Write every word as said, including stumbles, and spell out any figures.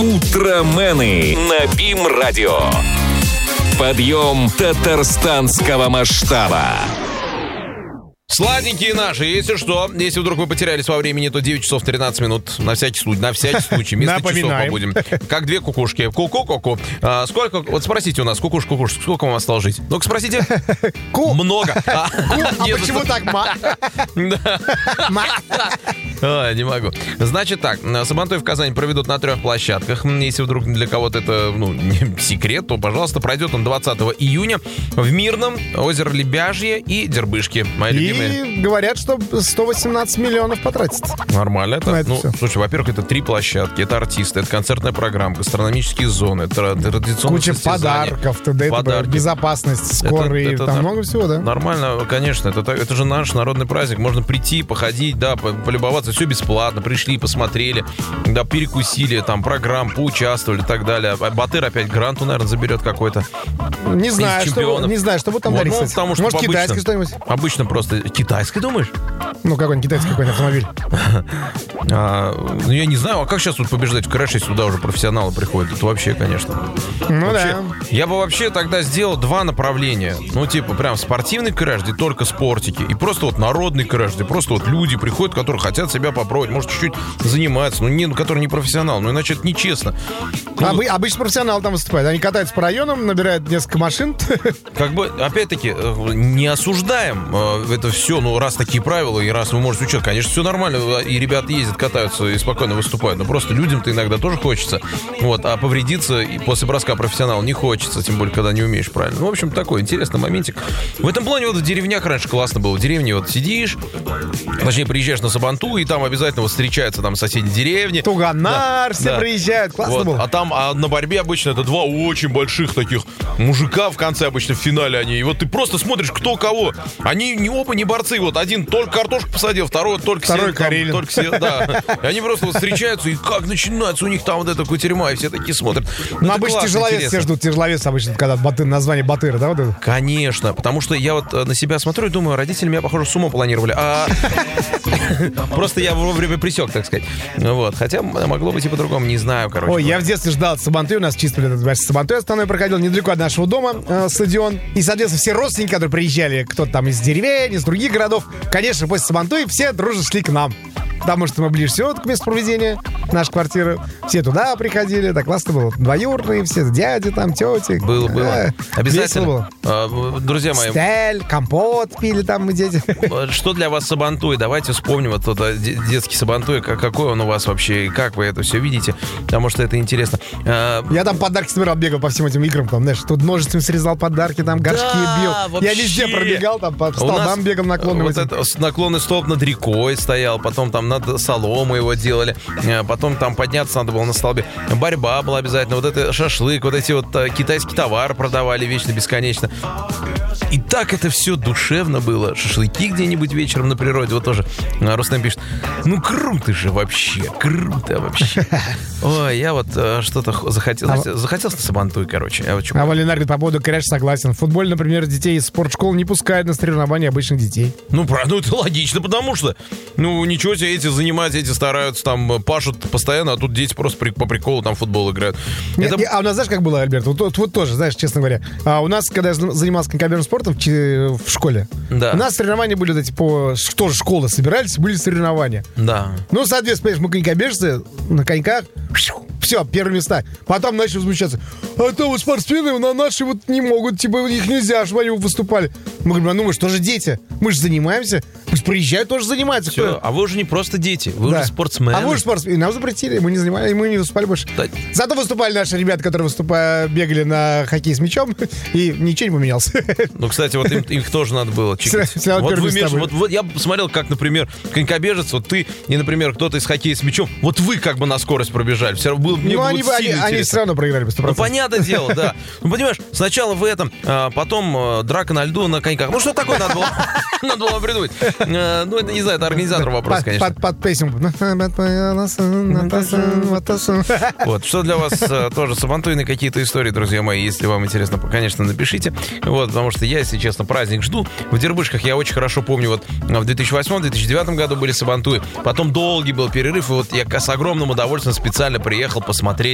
Утромены на БИМ-радио. Подъем татарстанского масштаба. Сладенькие наши, если что, если вдруг вы потерялись во времени, то девять часов тринадцать минут, на всякий случай, на всякий случай, вместо часов побудем. Как две кукушки. Ку-ку-ку-ку. А, сколько, вот спросите у нас, кукуш, кукуш, сколько вам осталось жить? Ну-ка спросите. Ку. Много. А почему так ма? А, не могу. Значит так, Сабантуй в Казани проведут на трех площадках. Если вдруг для кого-то это, ну, не секрет, то, пожалуйста, пройдет он двадцатого июня в Мирном, озеро Лебяжье и Дербышки. Мои любимые. И говорят, что сто восемнадцать миллионов потратится. Нормально это? это ну, все. слушай, во-первых, это три площадки, это артисты, это концертная программа, гастрономические зоны, это традиционные Куча состязания. подарков, т.д. Подарки. Безопасность, скорые, Это- это там нар- много всего, да? Нормально, конечно, это, так- это же наш народный праздник. Можно прийти, походить, да, по- полюбоваться, все бесплатно. Пришли, посмотрели, да, перекусили, там, программ, поучаствовали и так далее. А Батыр опять гранту, наверное, заберет какой-то. Не знаю, что, чемпионов. не знаю, что будут там Вот, дарить, ну, кстати. потому что Может, обычно- китайский что-нибудь? Обычно просто китайский, думаешь? Ну, какой-нибудь китайский какой-нибудь автомобиль. А, ну, я не знаю, а как сейчас тут побеждать в краше, сюда уже профессионалы приходят? Это вообще, конечно. Ну Вообще, да. я бы вообще тогда сделал два направления. Ну, типа, прям спортивный краш, где только спортики, и просто вот народный краш, где просто вот люди приходят, которые хотят себя попробовать, может, чуть-чуть заниматься, ну, не, ну, которые не профессионал, ну, иначе это нечестно. Ну, Обы- обычно профессионалы там выступают. Они катаются по районам, набирают несколько машин. Как бы, опять-таки, э, не осуждаем э, это все, ну, раз такие правила, и раз вы можете учить, конечно, все нормально, и ребята ездят, катаются и спокойно выступают, но просто людям-то иногда тоже хочется, вот, а повредиться и после броска профессионала не хочется, тем более, когда не умеешь правильно. Ну, в общем, такой интересный моментик. В этом плане вот в деревнях раньше классно было. В деревне вот сидишь, точнее, приезжаешь на Сабантуй, и там обязательно вот встречаются там соседние деревни. Туганар, Да, все да. приезжают. Классно Вот. было. А там а на борьбе обычно это два очень больших таких мужика в конце, обычно в финале они. И вот ты просто смотришь, кто кого. Они не оба не борцы. Вот один только картошку посадил, второй только Второй сел, там, Карелин. только сел, да. И они просто вот встречаются, и как начинается у них там вот эта кутерьма, и все такие смотрят. Ну, Ну, это обычно классно, тяжеловес интересно. все ждут. Тяжеловес обычно, когда батыр, название батыра, да, вот это? Конечно, потому что я вот э, на себя смотрю и думаю, родители меня, похоже, с умом планировали. А просто я вовремя присек, так сказать. Вот. Хотя могло быть и по-другому, не знаю, короче. Ой, я в детстве ждал Сабантуй, у нас чисто этот Сабантуй основной проходил недалеко от нашего дома, э, стадион. И, соответственно, все родственники, которые приезжали, кто-то там из деревень, из других городов, конечно, после Сабантуя все дружно шли к нам. Потому что мы ближе всего к месту проведения, наша квартира. Все туда приходили, так классно было. Двоюродные все, дяди там, тети. Было, было. Да, Обязательно. весело было. А, друзья мои, Стель, компот пили там мы, дети. что для вас Сабантуй? Давайте вспомним вот тот а, де- детский Сабантуй, как- какой он у вас вообще, и как вы это все видите, потому что это интересно. А, Я там подарки собирал, бегал по всем этим играм, там, знаешь, тут множественно срезал подарки, там горшки Да, бил. Я вообще. везде пробегал, там по у нас столбам бегал наклонным вот этим. это, с- наклонный столб над рекой стоял, потом там над соломой его делали, а, потом там подняться надо было на столбе. Борьба была обязательно, вот это шашлык, вот эти вот а, китайский товар продавали вечно, бесконечно. И так это все душевно было. Шашлыки где-нибудь вечером на природе. Вот тоже а, Рустам пишет: ну круто же вообще, круто вообще. Ой, я вот а, что-то х- захотел, знаете, захотелось на Сабантуй, короче. Я вот чё- А Валинар говорит, по поводу кряж согласен. В футболе, например, детей из спортшкол не пускают на соревнования обычных детей. Ну, правда, ну это логично, потому что, ну, ничего себе, эти занимаются, эти стараются, там, пашут постоянно, а тут дети просто при- по приколу там в футбол играют. Нет, Это- не- а у нас, знаешь, как было, Альберт? Вот, вот, вот тоже, знаешь, честно говоря. А у нас, когда я зан- занимался конькобежным спортом в, чи- в школе, Да. у нас соревнования были, вот эти по... Тоже школы собирались, были соревнования. Да. Ну, соответственно, понимаешь, мы конькобежцы на коньках, все, первые места. Потом начали возмущаться. А то вот спортсмены на наши вот не могут, типа, их нельзя, чтобы они выступали. Мы говорим, а ну мы что же дети? Мы же занимаемся. Пусть приезжают, тоже занимаются. Все, Кто- а вы уже не просто дети, вы Да. уже спортсмены. А вы уже спортсмены. И нам запретили, мы не занимались, мы не выступали больше. Да. Зато выступали наши ребята, которые выступали, бегали на хоккей с мячом, и ничего не поменялось. Ну, кстати, вот им, их тоже надо было чекать. Все- все равно Вот, первые вы, места Миша, были. вот, вот я посмотрел, как, например, конькобежец, вот ты и, например, кто-то из хоккея с мячом, вот вы как бы на скорость пробежали. Все равно было, мне Ну, было они, вот они, сильно они интересно. все равно проиграли по сто Ну, процентов. понятное дело, да. Ну, понимаешь, сначала в этом, а, потом а, драка на льду на коньках. Ну, что такое надо было, надо было придумать? А, ну, это не знаю, это организатор вопрос, Под, конечно. под, под песню. Вот, что для вас а, тоже сабантуйные какие-то истории, друзья мои, если вам интересно, конечно, напишите. Вот, потому что я, если честно, праздник жду. В Дербышках я очень хорошо помню, вот в две тысячи восьмом — две тысячи девятом году были сабантуи. Потом долгий был перерыв, и вот я с огромным удовольствием специально приехал посмотреть